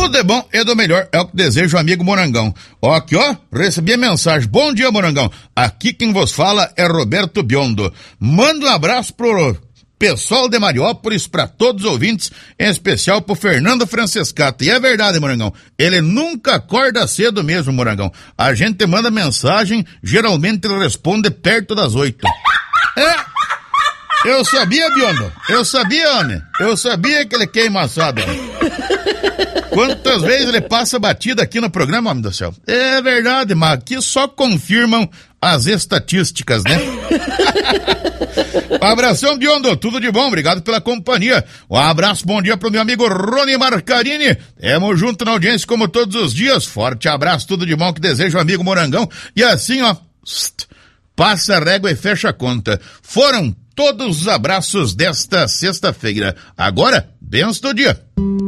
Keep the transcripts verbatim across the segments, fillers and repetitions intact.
Tudo é bom e do melhor, é o que deseja o amigo Morangão. Ó, aqui ó, recebi a mensagem. Bom dia, Morangão. Aqui quem vos fala é Roberto Biondo. Manda um abraço pro pessoal de Mariópolis, pra todos os ouvintes, em especial pro Fernando Francescato. E é verdade, Morangão, ele nunca acorda cedo mesmo, Morangão. A gente manda mensagem, geralmente ele responde perto das oito. É... Eu sabia, Biondo, eu sabia, homem, eu sabia que ele queima assado. Quantas vezes ele passa batida aqui no programa, homem do céu? É verdade, mas aqui só confirmam as estatísticas, né? Um abração, Biondo, tudo de bom, obrigado pela companhia. Um abraço, bom dia pro meu amigo Rony Marcarini. Tamo junto na audiência como todos os dias. Forte abraço, tudo de bom que deseja o amigo Morangão. E assim, ó, passa a régua e fecha a conta. Foram todos os abraços desta sexta-feira. Agora, benção do dia.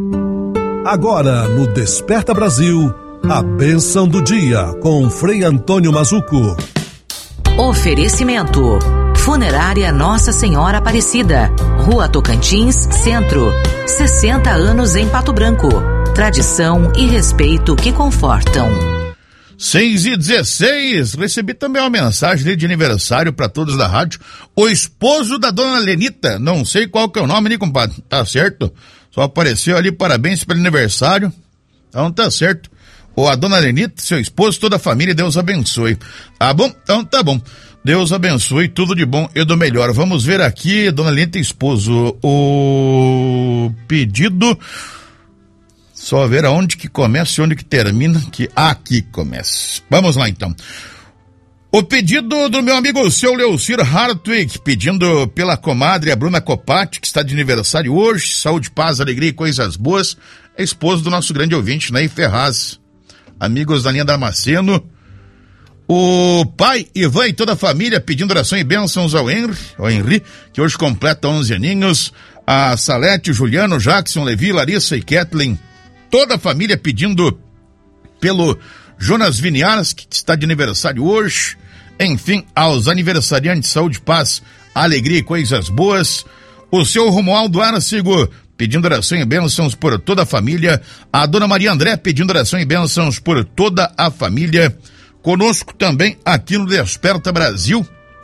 Agora, no Desperta Brasil, a bênção do dia, com Frei Antônio Mazuco. Oferecimento: Funerária Nossa Senhora Aparecida, Rua Tocantins, Centro. sessenta anos em Pato Branco. Tradição e respeito que confortam. seis e dezesseis, recebi também uma mensagem de aniversário para todos da rádio. O esposo da dona Lenita, não sei qual que é o nome, né, compadre? Tá certo? Só apareceu ali, parabéns pelo aniversário. Então tá certo. Ou a dona Lenita, seu esposo, toda a família, Deus abençoe. Tá bom? Então tá bom. Deus abençoe, tudo de bom e do melhor. Vamos ver aqui, dona Lenita, esposo, o pedido... Só ver aonde que começa e onde que termina, que aqui começa. Vamos lá, então. O pedido do meu amigo, seu Leucir Hartwig, pedindo pela comadre, a Bruna Copati, que está de aniversário hoje, saúde, paz, alegria e coisas boas, é esposo do nosso grande ouvinte, Ney Ferraz. Amigos da linha Damasceno. O pai, Ivan e toda a família, pedindo oração e bênçãos ao Henry, ao Henry, que hoje completa onze aninhos. A Salete, Juliano, Jackson, Levi, Larissa e Kathleen. Toda a família pedindo pelo Jonas Viniaras, que está de aniversário hoje. Enfim, aos aniversariantes, saúde, paz, alegria e coisas boas. O seu Romualdo Arcigo pedindo oração e bênçãos por toda a família. A dona Maria André pedindo oração e bênçãos por toda a família. Conosco também aqui no Desperta Brasil,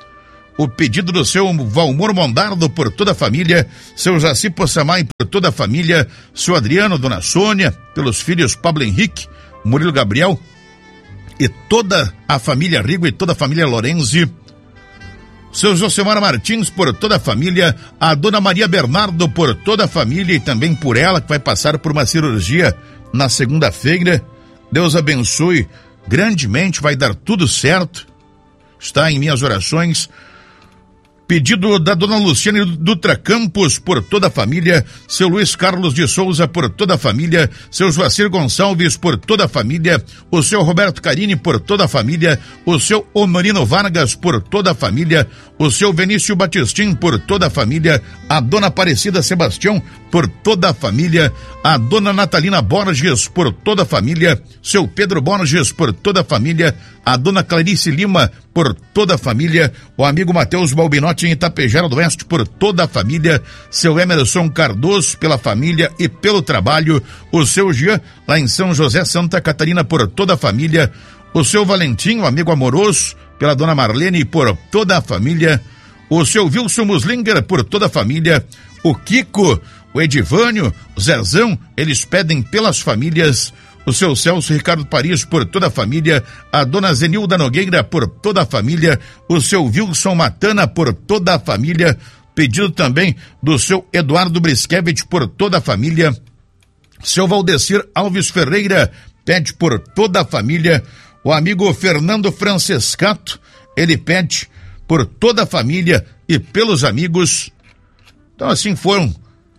o pedido do seu Valmor Mondardo por toda a família, seu Jaci Possamay por toda a família, seu Adriano, dona Sônia, pelos filhos Pablo Henrique, Murilo Gabriel e toda a família Rigo e toda a família Lorenzi, seu Josemar Martins por toda a família, a dona Maria Bernardo por toda a família e também por ela que vai passar por uma cirurgia na segunda-feira. Deus abençoe grandemente, vai dar tudo certo, está em minhas orações. Pedido da dona Luciane Dutra Campos por toda a família, seu Luiz Carlos de Souza por toda a família, seu Joacir Gonçalves por toda a família, o seu Roberto Carini por toda a família, o seu Omarino Vargas por toda a família, o seu Vinícius Batistin por toda a família, a dona Aparecida Sebastião por toda a família, a dona Natalina Borges por toda a família, seu Pedro Borges por toda a família, a dona Clarice Lima por toda a família, o amigo Matheus Balbinotti em Itapejara do Oeste por toda a família, seu Emerson Cardoso pela família e pelo trabalho, o seu Jean lá em São José Santa Catarina por toda a família, o seu Valentim, o amigo amoroso, pela dona Marlene por toda a família, o seu Wilson Muslinger por toda a família, o Kiko, o Edivânio, o Zezão, eles pedem pelas famílias, o seu Celso Ricardo Paris por toda a família, a dona Zenilda Nogueira por toda a família, o seu Wilson Matana por toda a família, pedido também do seu Eduardo Briskevich por toda a família, seu Valdecir Alves Ferreira pede por toda a família, o amigo Fernando Francescato, ele pede por toda a família e pelos amigos. Então assim foram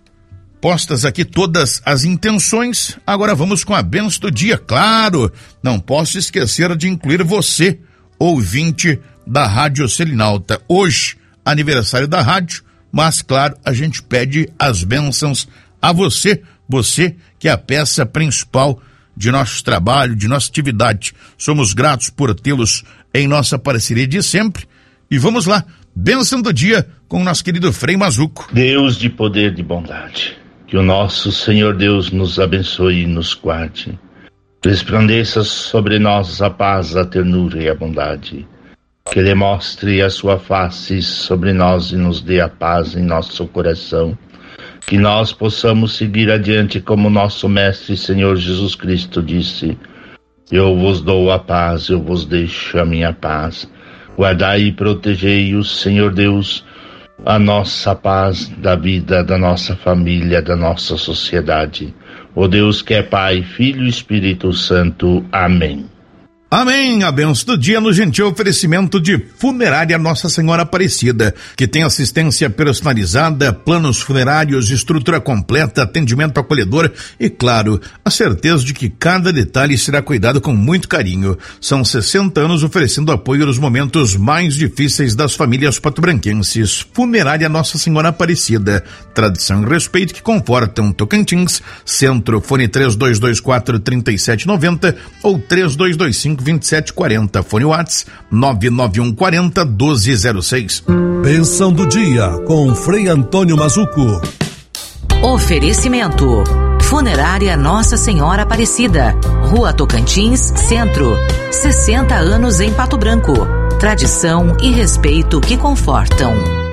postas aqui todas as intenções. Agora vamos com a bênção do dia. Claro, não posso esquecer de incluir você, ouvinte da Rádio Selinalta. Hoje, aniversário da rádio, mas claro, a gente pede as bênçãos a você, você que é a peça principal de nosso trabalho, de nossa atividade. Somos gratos por tê-los em nossa parceria de sempre. E vamos lá, bênção do dia com o nosso querido Frei Mazuco. Deus de poder e de bondade, que Que o nosso Senhor Deus nos abençoe e nos guarde. Resplandeça sobre nós a paz, a ternura e a bondade. Que Ele mostre a sua face sobre nós e nos dê a paz em nosso coração. Que nós possamos seguir adiante como nosso Mestre e Senhor Jesus Cristo disse: eu vos dou a paz, eu vos deixo a minha paz. Guardai e protegei o Senhor Deus, a nossa paz da vida, da nossa família, da nossa sociedade. O Deus que é Pai, Filho e Espírito Santo. Amém. Amém, a benção do dia no gentil oferecimento de Funerária Nossa Senhora Aparecida, que tem assistência personalizada, planos funerários, estrutura completa, atendimento acolhedor e, claro, a certeza de que cada detalhe será cuidado com muito carinho. São sessenta anos oferecendo apoio nos momentos mais difíceis das famílias patobranquenses. Funerária Nossa Senhora Aparecida, tradição e respeito que confortam Tocantins. Centro, fone três dois dois quatro, três sete nove zero ou três dois dois cinco, vinte e sete quarenta, fone WhatsApp nove nove um quarenta, doze zero seis. Bênção do dia com Frei Antônio Mazuco. Oferecimento: Funerária Nossa Senhora Aparecida, Rua Tocantins, Centro. sessenta anos em Pato Branco. Tradição e respeito que confortam.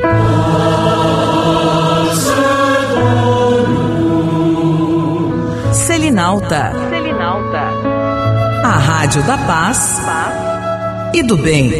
Selinalta. Selinalta. A Rádio da Paz e do Bem.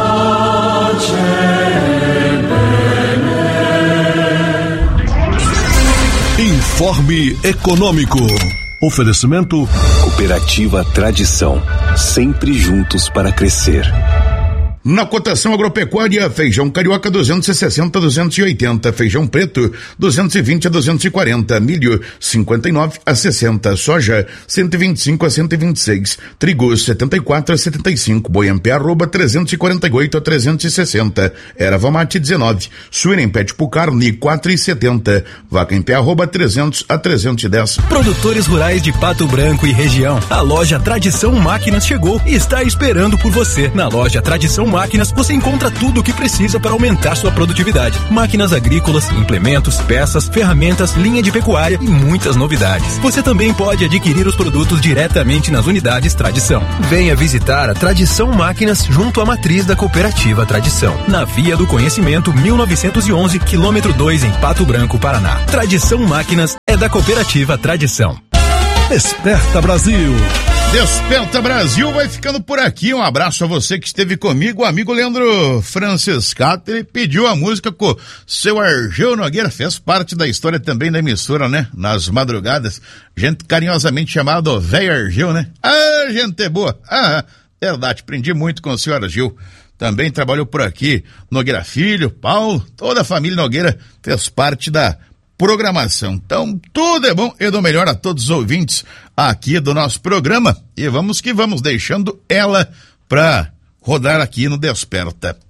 Informe Econômico. Oferecimento Cooperativa Tradição, sempre juntos para crescer. Na cotação agropecuária, feijão carioca duzentos e sessenta a duzentos e oitenta, feijão preto duzentos e vinte a duzentos e quarenta, milho cinquenta e nove a sessenta, soja cento e vinte e cinco a cento e vinte e seis, trigo setenta e quatro a setenta e cinco, boi em pé arroba trezentos e quarenta e oito a trezentos e sessenta, erva mate dezenove, suína em pé tipo carne quatro e setenta, vaca em pé arroba trezentos a trezentos e dez. Produtores rurais de Pato Branco e região, a loja Tradição Máquinas chegou e está esperando por você. Na loja Tradição Máquinas você encontra tudo o que precisa para aumentar sua produtividade. Máquinas agrícolas, implementos, peças, ferramentas, linha de pecuária e muitas novidades. Você também pode adquirir os produtos diretamente nas unidades Tradição. Venha visitar a Tradição Máquinas junto à matriz da Cooperativa Tradição, na Via do Conhecimento mil novecentos e onze, quilômetro dois, em Pato Branco, Paraná. Tradição Máquinas é da Cooperativa Tradição. Desperta Brasil. Desperta Brasil vai ficando por aqui. Um abraço a você que esteve comigo, o amigo Leandro Franciscato. Ele pediu a música com o seu Argeu Nogueira, fez parte da história também da emissora, né? Nas madrugadas, gente carinhosamente chamado Véio Argeu, né? Ah, gente boa. Ah, verdade, aprendi muito com o senhor Argeu. Também trabalhou por aqui, Nogueira Filho, Paulo, toda a família Nogueira fez parte da programação. Então, tudo é bom. Eu dou melhor a todos os ouvintes aqui do nosso programa e vamos que vamos, deixando ela pra rodar aqui no Desperta.